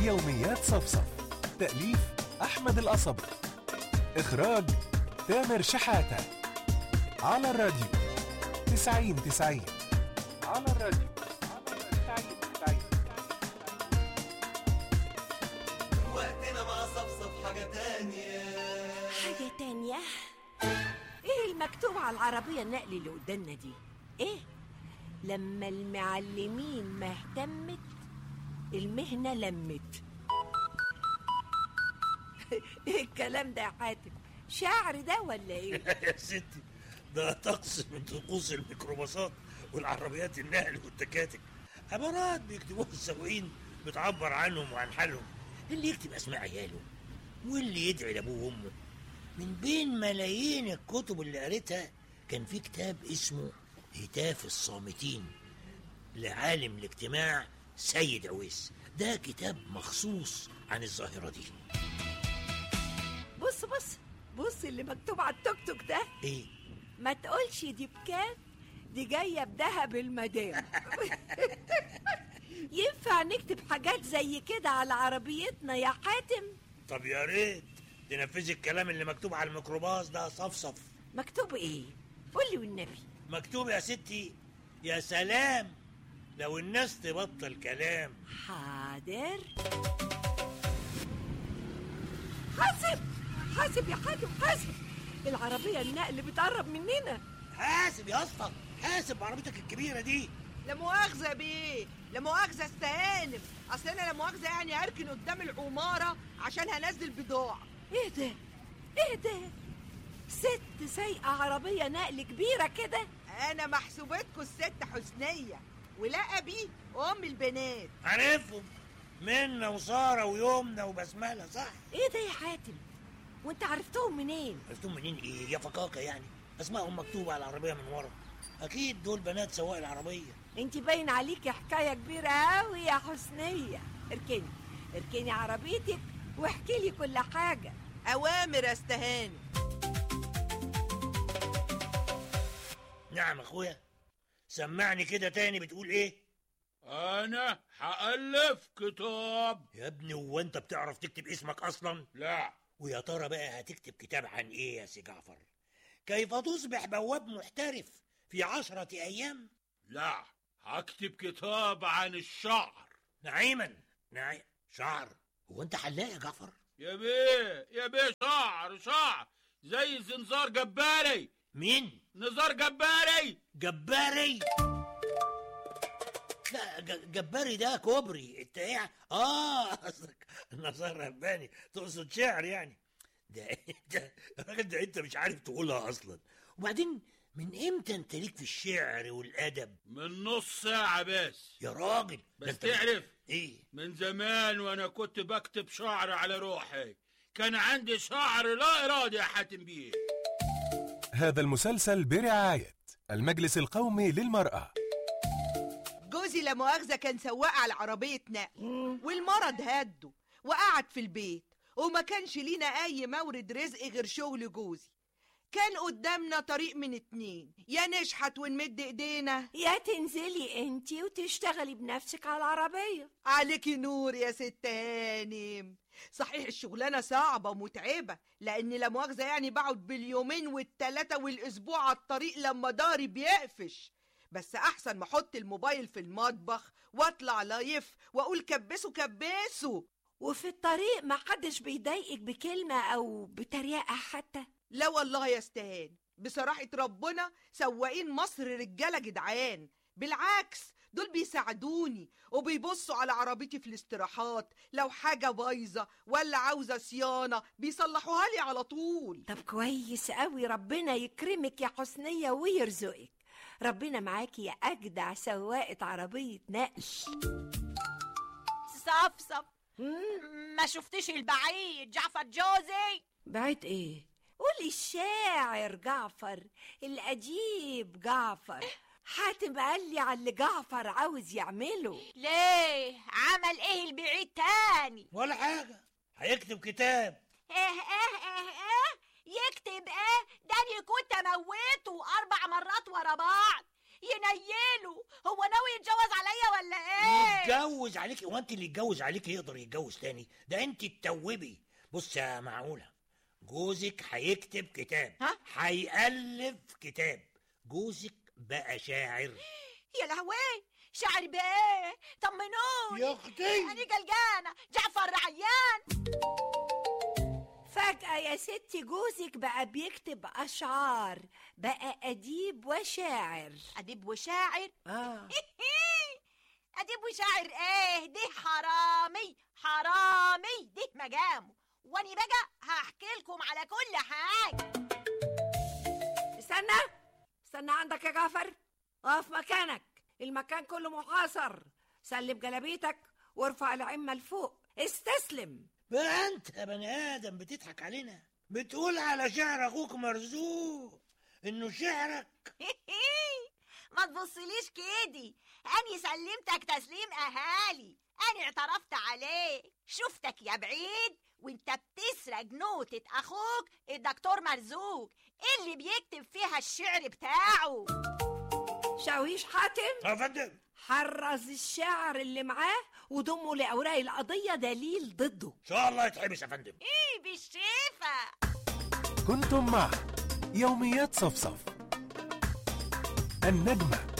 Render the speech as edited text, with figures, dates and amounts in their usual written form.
يوميات صفصف. تأليف أحمد القصبي. إخراج تامر شحاتة. على الراديو 90 على الراديو 90. وقتنا مع صفصف حاجة تانية. ايه المكتوب على العربية النقل اللي قدامنا دي؟ ايه؟ لما المعلمين ما اهتمت المهنة لمت. ايه الكلام ده يا حاتم؟ شعر ده ولا ايه؟ يا ستي ده طقس من طقوس الميكروباصات والعربيات النقل والتكاتك. عبارات بيكتبوها السواقين بتعبر عنهم وعن حالهم، اللي يكتب اسماء عياله واللي يدعي لابوه وامه. من بين ملايين الكتب اللي قريتها كان في كتاب اسمه هتاف الصامتين لعالم الاجتماع سيد عويس. ده كتاب مخصوص عن الظاهرة دي. بص اللي مكتوب على التوك توك ده. ايه؟ ما تقولش دي بكام، دي جاية بدهب المدام. ينفع نكتب حاجات زي كده على عربيتنا يا حاتم؟ طب يا ريت تنفذي الكلام اللي مكتوب على الميكروباص ده. صفصف. مكتوب ايه؟ قولي والنبي. مكتوب يا ستي يا سلام لو الناس تبطل كلام. حاضر. حاسب يا حاتم، حاسب. العربية النقل بتقرب مننا. حاسب يا اسطى، حاسب بعربيتك الكبيرة دي. لا مؤاخذة بيه، لا مؤاخذة استهانم. اصل انا لا مؤاخذة يعني اركن قدام العمارة عشان هنزل بضاعة. ايه ده؟ ست سايقة عربية نقل كبيرة كده؟ انا محسوبتكم الست حسنية ولقبي ام البنات. عارفهم، منا وسارة ويومنا وبسملة. صح؟ ايه ده يا حاتم؟ وانت عرفتهم منين؟ عرفتهم منين ايه يا فكاكة؟ يعني اسمائهم مكتوبة على العربية من ورا. اكيد دول بنات سواق العربية. انت باين عليكي حكاية كبيرة قوي يا حسنية. اركني عربيتك واحكي لي كل حاجة. اوامر استهانم. نعم اخويا، سمعني كده تاني. بتقول ايه؟ انا هألف كتاب. يا ابني هو انت بتعرف تكتب اسمك اصلا؟ لا. ويا ترى بقى هتكتب كتاب عن ايه يا سي جعفر؟ كيف تصبح بواب محترف في 10 ايام؟ لا، هكتب كتاب عن الشعر. نعيما شعر؟ هو انت حلاق يا جعفر؟ يا بيه شعر زي زنزار جباري. مين؟ نزار جباري. لا جباري ده كوبري. انت ايه؟ قصدك نزار رباني، تقصد شعر يعني. ده الراجل ده انت مش عارف تقولها اصلا. وبعدين من امتى انت ليك في الشعر والادب؟ من نص ساعة بس يا راجل. بس تعرف ايه؟ من زمان وانا كنت بكتب شعر على روحي. كان عندي شعر لا ارادي يا حاتم بيه. هذا المسلسل برعاية المجلس القومي للمرأة. جوزي لا مؤاخذة كان سواق على عربية نقل والمرض هده وقعد في البيت، وما كانش لينا اي مورد رزق غير شغل جوزي. كان قدامنا طريق من 2، يا نشحت ونمد ايدينا يا تنزلي انتي وتشتغلي بنفسك على العربية. عليكي نور يا ست هانم. صحيح الشغلانة صعبة ومتعبة، لأن لا مؤاخذة يعني بقعد باليومين والتلاتة والأسبوع على الطريق لما داري بيقفش. بس أحسن ما أحط الموبايل في المطبخ وأطلع لايف وأقول كبسوا. وفي الطريق ما حدش بيضايقك بكلمة أو بتريقة حتى؟ لا والله يا استهان، بصراحة ربنا سواقين مصر رجالة جدعان. بالعكس دول بيساعدوني وبيبصوا على عربيتي في الاستراحات، لو حاجة بايظة ولا عاوزة صيانة بيصلحوها لي على طول. طب كويس قوي، ربنا يكرمك يا حسنية ويرزقك. ربنا معاكي يا أجدع سواقة عربية نقل. صفصف، ما شفتش البعيد جعفر جوزي؟ بعيد ايه؟ قولي الشاعر جعفر الأديب جعفر. حاتم قال لي على اللي جعفر عاوز يعمله. ليه؟ عمل ايه البعيد تاني؟ ولا حاجة، هيكتب كتاب. يكتب ايه؟ ده انا كنت اموته 4 مرات ورا بعض. ينيله. هو ناوي يتجوز عليا ولا ايه؟ يتجوز عليك؟ هو انت اللي يتجوز عليك يقدر يتجوز تاني؟ ده انت تتوبي. بص يا معقولة، جوزك هيكتب كتاب، ها؟ هيألف كتاب. جوزك بقى شاعر. يا لهوي، شعر بايه؟ طمنوني يا اختي انا قلقانه. جعفر عيان. فجأة يا ستي جوزك بقى بيكتب أشعار، بقى أديب وشاعر. اديب وشاعر؟ آه. اديب وشاعر ايه؟ ده حرامي حرامي، ده مجامه. واني بقى هحكي لكم على كل حاجه. استنى عندك يا جعفر، اقف مكانك، المكان كله محاصر. سلم جلابيتك وارفع العمة لفوق، استسلم. بقى انت يا بني ادم بتضحك علينا؟ بتقول على شعر اخوك مرزوق انه شعرك؟ ما تبصليش كدي، اني سلمتك تسليم اهالي، اني اعترفت عليك. شفتك يا بعيد وانت بتسرق نوتة اخوك الدكتور مرزوق اللي بيكتب فيها الشعر بتاعه. شاويش حاتم يا فندم، حرز الشعر اللي معاه وضمه لأوراق القضية دليل ضده. ان شاء الله يتحبس يا فندم. ايه بالشفا. كنتم مع يوميات صفصف. النجمة